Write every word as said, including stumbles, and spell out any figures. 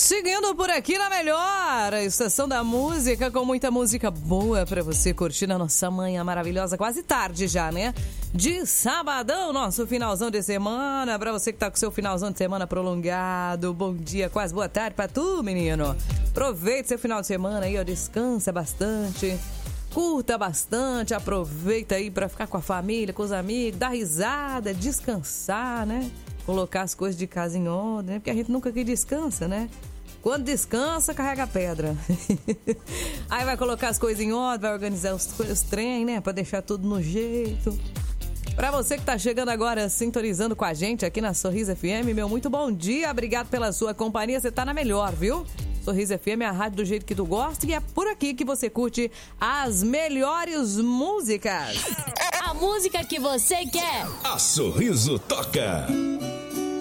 Seguindo por aqui na melhor estação da música, com muita música boa pra você curtir na nossa manhã maravilhosa, quase tarde já, né? De sabadão, nosso finalzão de semana, pra você que tá com seu finalzão de semana prolongado. Bom dia, quase boa tarde pra tu, menino. Aproveita seu final de semana aí, ó, descansa bastante, curta bastante, aproveita aí pra ficar com a família, com os amigos, dar risada, descansar, né? Colocar as coisas de casa em ordem, né? Porque a gente nunca que descansa, né? Quando descansa, carrega a pedra. Aí vai colocar as coisas em ordem, vai organizar os, os trem, né? Pra deixar tudo no jeito. Pra você que tá chegando agora, sintonizando com a gente aqui na Sorriso F M, meu muito bom dia. Obrigado pela sua companhia, você tá na melhor, viu? Sorriso F M é a rádio do jeito que tu gosta e é por aqui que você curte as melhores músicas. A música que você quer. A Sorriso toca.